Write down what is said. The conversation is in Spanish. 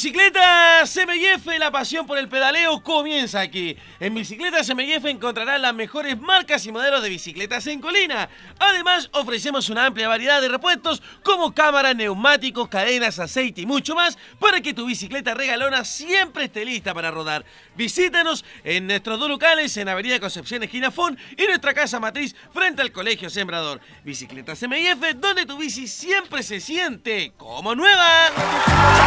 Bicicletas M&F, la pasión por el pedaleo comienza aquí. En Bicicletas M&F encontrarás las mejores marcas y modelos de bicicletas en colina. Además, ofrecemos una amplia variedad de repuestos como cámaras, neumáticos, cadenas, aceite y mucho más para que tu bicicleta regalona siempre esté lista para rodar. Visítanos en nuestros dos locales en Avenida Concepción, esquina Fon, y nuestra casa matriz frente al Colegio Sembrador. Bicicletas M&F, donde tu bici siempre se siente como nueva.